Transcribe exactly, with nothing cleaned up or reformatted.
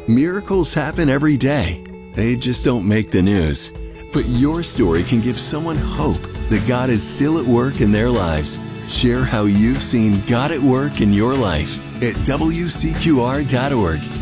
Miracles happen every day. They just don't make the news. But your story can give someone hope that God is still at work in their lives. Share how you've seen God at work in your life at W C Q R dot org.